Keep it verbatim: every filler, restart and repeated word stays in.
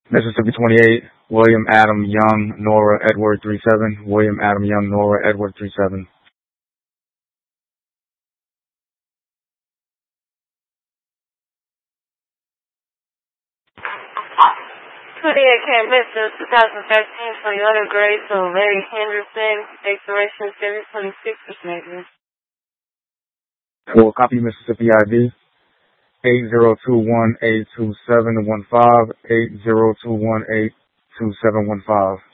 Mississippi twenty-eight, William Adam Young, Nora Edward three seven, William Adam Young, Nora Edward three seven. twenty-eight Camp Vista, twenty thirteen Toyota Gray, so Larry Henderson, expiration seven twenty-six percent. Well, copy Mississippi I D. eight zero two one eight two seven one five, eight zero two one eight two seven one five.